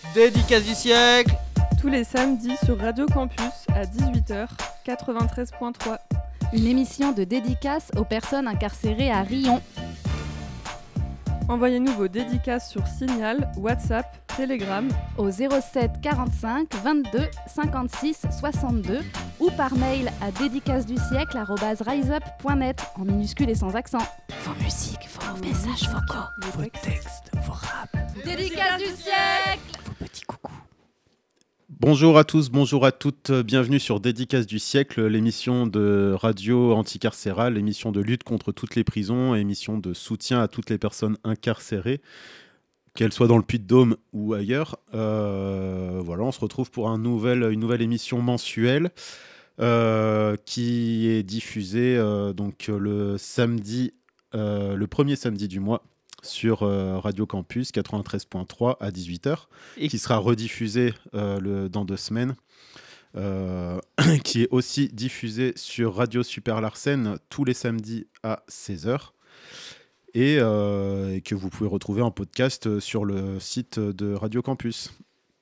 Dédicace du siècle. Tous les samedis sur Radio Campus à 18h, 93.3. Une émission de dédicace aux personnes incarcérées à Riom. Envoyez-nous vos dédicaces sur Signal, WhatsApp, Telegram au 07 45 22 56 62 ou par mail à dédicacedusiècle@riseup.net en minuscules et sans accent. Vos musiques, vos messages vocaux, Vos textes, vos raps. Dédicace du siècle. Vos petits coucous. Bonjour à tous, bonjour à toutes, bienvenue sur Dédicace du siècle, l'émission de radio anticarcérale, l'émission de lutte contre toutes les prisons, émission de soutien à toutes les personnes incarcérées, qu'elles soient dans le Puy-de-Dôme ou ailleurs. Voilà, on se retrouve pour une nouvelle émission mensuelle qui est diffusée donc le premier samedi du mois sur Radio Campus 93.3 à 18h, qui sera rediffusé dans 2 semaines, qui est aussi diffusé sur Radio Super Larsen tous les samedis à 16h, et que vous pouvez retrouver en podcast sur le site de Radio Campus.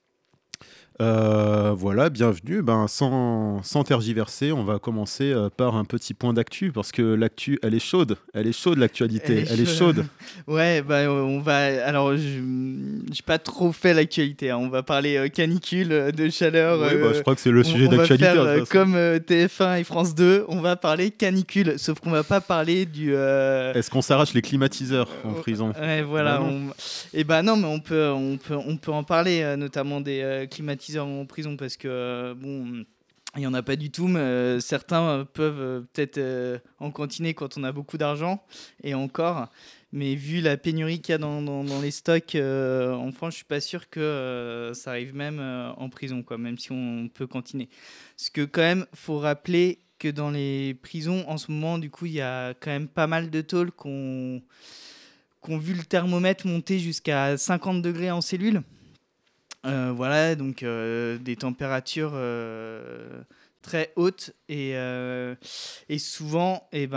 Voilà, bienvenue. Sans tergiverser, on va commencer par un petit point d'actu, parce que l'actu, elle est chaude l'actualité, elle est chaude. Ouais, on va. Alors, j'ai pas trop fait l'actualité. On va parler canicule, de chaleur. Oui, je crois que c'est le sujet d'actualité. On va faire comme TF1 et France 2. On va parler canicule, sauf qu'on va pas parler du. Est-ce qu'on s'arrache les climatiseurs en prison ? Ouais, voilà. Non, mais on peut en parler, notamment des climatiseurs en prison, parce que il n'y en a pas du tout, mais certains peuvent peut-être en cantiner quand on a beaucoup d'argent, et encore. Mais vu la pénurie qu'il y a dans les stocks en France, je suis pas sûr que ça arrive même en prison, quoi, même si on peut cantiner. Parce que quand même, faut rappeler que dans les prisons, en ce moment, du coup, il y a quand même pas mal de tôles qui ont vu le thermomètre monter jusqu'à 50 degrés en cellule. Voilà, donc des températures très hautes, et souvent, il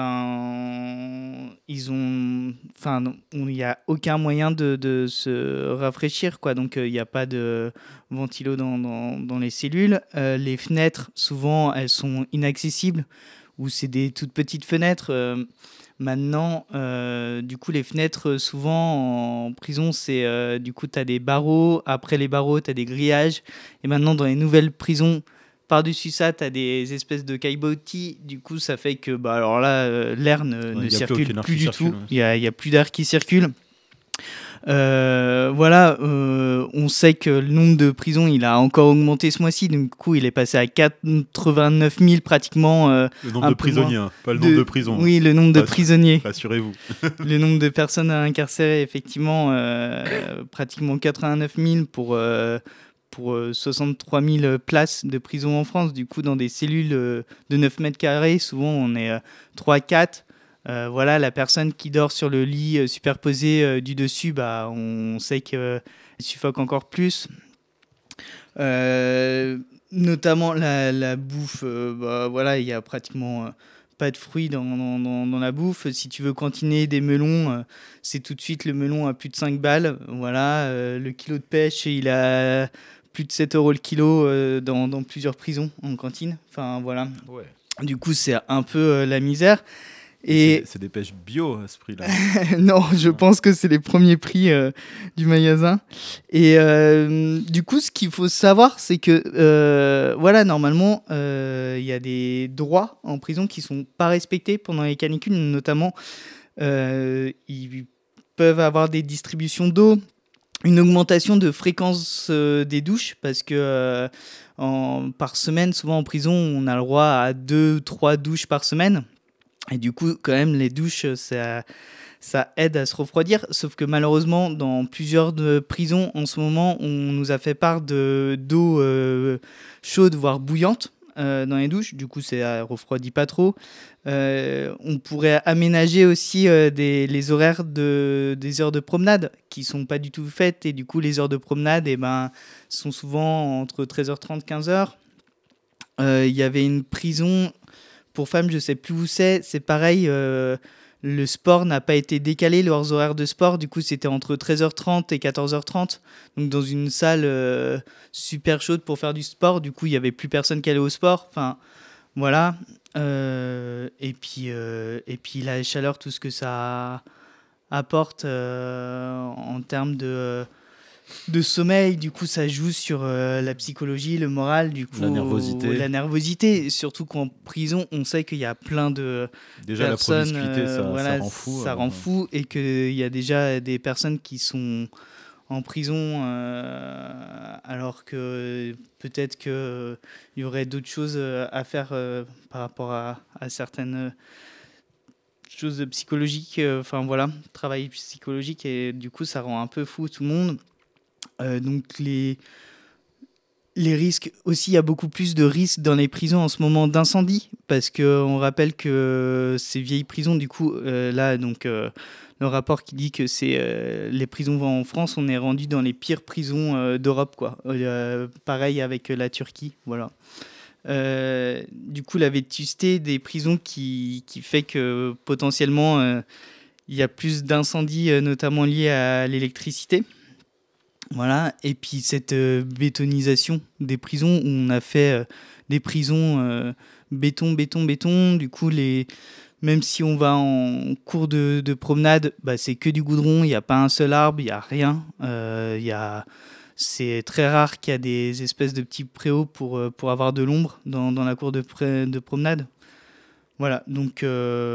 n'y a aucun moyen de se rafraîchir, quoi. Donc il n'y a pas de ventilo dans les cellules. Les fenêtres, souvent, elles sont inaccessibles, ou c'est des toutes petites fenêtres. Maintenant, du coup, les fenêtres, souvent en prison, c'est du coup, tu as des barreaux. Après les barreaux, tu as des grillages. Et maintenant, dans les nouvelles prisons, par-dessus ça, tu as des espèces de caillebotis. Du coup, ça fait que alors là, l'air ne circule plus du tout. Il n'y a plus d'air qui circule. Voilà, on sait que le nombre de prisons, il a encore augmenté ce mois-ci. Du coup, il est passé à 89 000 pratiquement. Le nombre de prisonniers, pas le nombre de prisons. Oui, le nombre de prisonniers. Rassurez-vous. Le nombre de personnes incarcérées, effectivement, pratiquement 89 000 pour 63 000 places de prison en France. Du coup, dans des cellules de 9 mètres carrés, souvent on est 3-4. Voilà, la personne qui dort sur le lit superposé du dessus, on sait qu'elle suffoque encore plus. Notamment la bouffe, voilà, il y a pratiquement pas de fruits dans la bouffe. Si tu veux cantiner des melons, c'est tout de suite le melon à plus de 5 balles. Voilà, le kilo de pêche, il a plus de 7 € le kilo dans plusieurs prisons en cantine. Enfin, voilà. Ouais. Du coup, c'est un peu la misère. Et c'est des pêches bio à ce prix-là. Non, je pense que c'est les premiers prix du magasin. Et du coup, ce qu'il faut savoir, c'est que voilà, normalement, il y a des droits en prison qui sont pas respectés pendant les canicules. Notamment, ils peuvent avoir des distributions d'eau, une augmentation de fréquence des douches, parce que par semaine, souvent en prison, on a le droit à 2-3 douches par semaine. Et du coup, quand même, les douches, ça aide à se refroidir. Sauf que malheureusement, dans plusieurs prisons, en ce moment, on nous a fait part d'eau chaude, voire bouillante, dans les douches. Du coup, ça refroidit pas trop. On pourrait aménager aussi les horaires des heures de promenade, qui sont pas du tout faites. Et du coup, les heures de promenade sont souvent entre 13h30 et 15h. Il y avait une prison... Pour femmes, je sais plus où c'est pareil, le sport n'a pas été décalé, leurs horaires de sport. Du coup, c'était entre 13h30 et 14h30. Donc, dans une salle super chaude pour faire du sport. Du coup, il n'y avait plus personne qui allait au sport. Enfin, voilà. Et puis, la chaleur, tout ce que ça apporte en termes de sommeil, du coup ça joue sur la psychologie, le moral, du coup la nervosité, surtout qu'en prison on sait qu'il y a plein de déjà personnes, la promiscuité ça rend fou, ça rend fou, et qu'il y a déjà des personnes qui sont en prison alors que peut-être qu'il y aurait d'autres choses à faire par rapport à certaines choses psychologiques, enfin voilà, travail psychologique, et du coup ça rend un peu fou tout le monde. Donc les risques aussi, il y a beaucoup plus de risques dans les prisons en ce moment d'incendie, parce qu'on rappelle que ces vieilles prisons, du coup, là, donc, le rapport qui dit que c'est les prisons en France, on est rendu dans les pires prisons d'Europe, quoi. Pareil avec la Turquie, voilà. Du coup, la vétusté des prisons qui fait que potentiellement il y a plus d'incendies, notamment liés à l'électricité. Voilà, et puis cette bétonisation des prisons, où on a fait des prisons béton. Du coup, même si on va en cours de promenade, c'est que du goudron, il n'y a pas un seul arbre, il n'y a rien. C'est très rare qu'il y a des espèces de petits préaux pour avoir de l'ombre dans la cour de promenade. Voilà, donc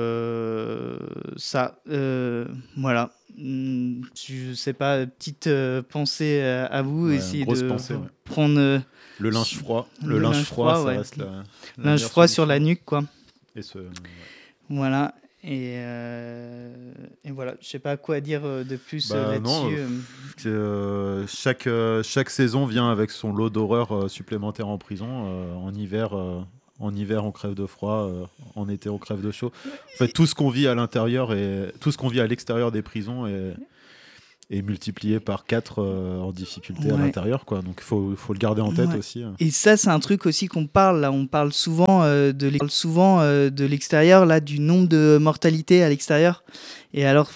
ça, voilà. Je sais pas, petite pensée à vous, essayer de pensée, prendre le linge froid. Le linge froid, ça ouais. reste la linge froid sur la nuque, quoi. Et voilà. Et voilà, je sais pas quoi dire de plus là-dessus. Chaque saison vient avec son lot d'horreur supplémentaire en prison. En hiver, on crève de froid. En été, on crève de chaud. En fait, tout ce qu'on vit à l'intérieur et tout ce qu'on vit à l'extérieur des prisons est multiplié par 4 en difficulté à l'intérieur, quoi. Donc il faut le garder en tête aussi. Et ça, c'est un truc aussi qu'on parle. Là, on parle souvent de l'extérieur, là, du nombre de mortalités à l'extérieur. Et alors,